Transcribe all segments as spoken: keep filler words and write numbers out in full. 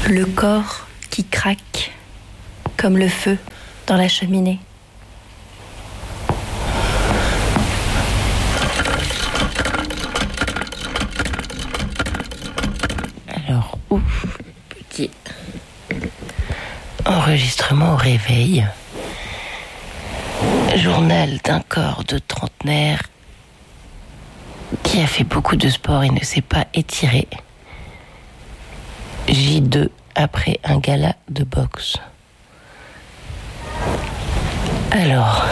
Le corps qui craque comme le feu dans la cheminée. Alors, ouf, petit enregistrement au réveil. Journal d'un corps de trentenaire qui a fait beaucoup de sport et ne s'est pas étiré. J deux après un gala de boxe. Alors,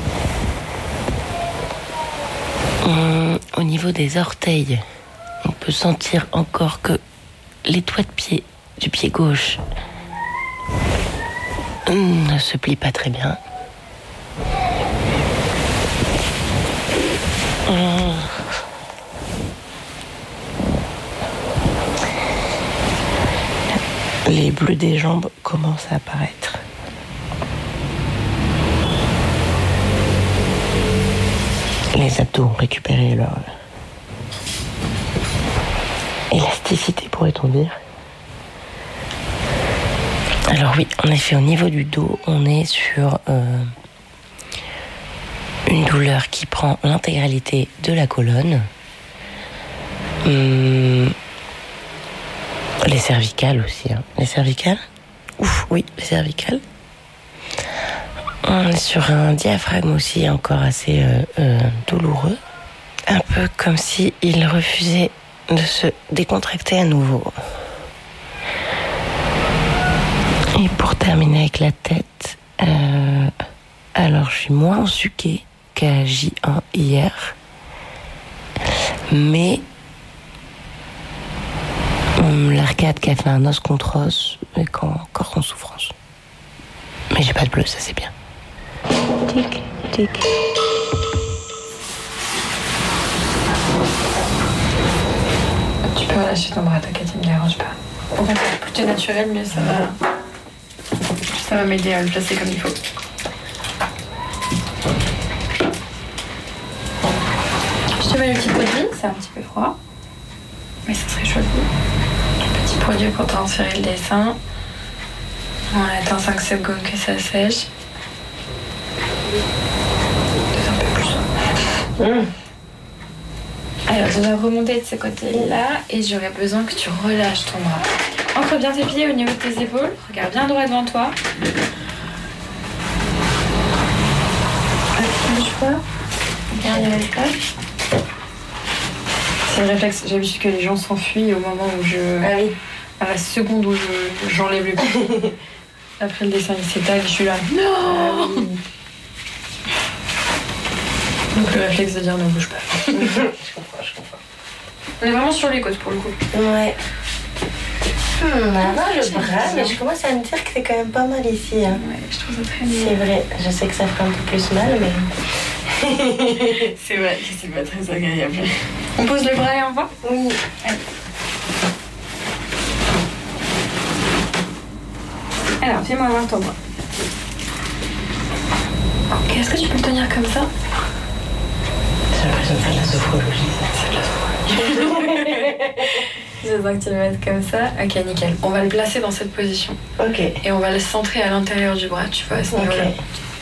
on, au niveau des orteils, on peut sentir encore que les doigts de pied du pied gauche ne se plient pas très bien. Les bleus des jambes commencent à apparaître. Les abdos ont récupéré leur élasticité, pourrait-on dire. Alors oui, en effet, au niveau du dos, on est sur euh, une douleur qui prend l'intégralité de la colonne. Hum, les cervicales aussi. Hein. Les cervicales Ouf, oui, les cervicales. On est sur un diaphragme aussi encore assez euh, euh, douloureux. Un peu comme si il refusait de se décontracter à nouveau. Et pour terminer avec la tête, euh, alors je suis moins ensuquée qu'à J un hier, mais hum, l'arcade qui a fait un os contre os est encore en souffrance. Mais j'ai pas de bleu, ça c'est bien. Tic, tic. Tu peux relâcher ton bras, t'inquiète, il me dérange pas. En fait, c'est plutôt naturel, mais ça va, ça va m'aider à le placer comme il faut. Je te mets le petit produit, c'est un petit peu froid, mais ça serait chouette. Petit produit pour transférer le dessin. On attend cinq secondes que ça sèche. Peut-être un peu plus. Mmh. Alors, je dois remonter de ce côté-là et j'aurais besoin que tu relâches ton bras. Ancre bien tes pieds au niveau de tes épaules. Regarde bien droit devant toi. Ne bouge pas. Regarde les réflexes. C'est le réflexe. J'ai l'habitude que les gens s'enfuient au moment où je... Ah oui. À la seconde où je... j'enlève les pieds. Après le dessin, il s'étale, je suis là. Non ah, oui. Donc le réflexe de dire ne bouge pas. Je comprends, je comprends. On est vraiment sur les côtes pour le coup. Ouais. Hmm, avant le bras, mais je commence à me dire que c'est quand même pas mal ici. Hein. Ouais, je trouve ça très bien. C'est vrai, je sais que ça fait un peu plus mal, mais... C'est vrai que c'est pas très agréable. On pose le bras et on va ? Oui. Allez. Alors, fais-moi voir ton bras. Ok, est-ce que tu peux le tenir comme ça ? J'ai l'impression de faire de la sophrologie. C'est de la sophrologie. Je veux que tu le mettes comme ça. Ok, nickel. On va le placer dans cette position. Ok. Et on va le centrer à l'intérieur du bras, tu vois, à ce okay. niveau-là.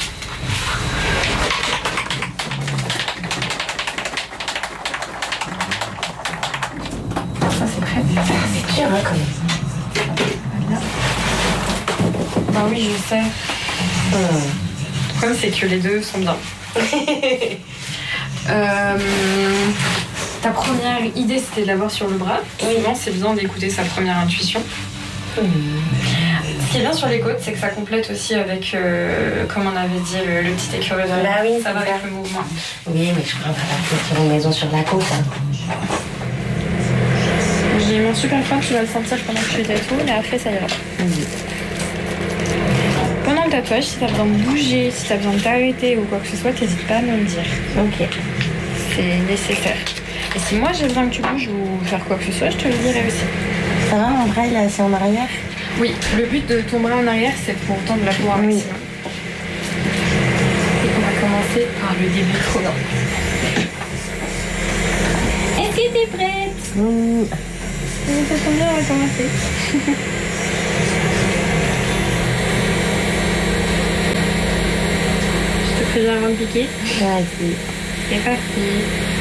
Ça, c'est prêt. C'est dur, hein, quand même. Voilà. Ben oui, je sais. Mmh. Le problème, c'est que les deux sont bien. euh, ta première idée, c'était de l'avoir sur le bras. Souvent, c'est bien d'écouter sa première intuition. Mmh. Ce qui est bien sur les côtes, c'est que ça complète aussi avec, euh, comme on avait dit, le, le petit écureuil. Bah oui, ça va ça. avec le mouvement. Oui, mais je crois pas faire une maison sur la côte. Hein. J'ai mon super froid, tu vas le sentir pendant que tu fais tout, mais après, ça ira. Mmh. Pendant le tatouage, si t'as besoin de bouger, si t'as besoin de t'arrêter ou quoi que ce soit, t'hésites pas à me le dire. Ok. C'est nécessaire. Et si moi j'ai besoin que tu bouges ou faire quoi que ce soit, je te le dirai aussi. Ça va, mon bras, là, c'est en arrière ? Oui, le but de ton bras en arrière, c'est pour tendre la peau un maximum. Et on va commencer par le début. Trop bien. Est-ce que t'es prête ? Oui. Ça tombe bien, on va commencer. avant de piquer. Vas-y. C'est parti.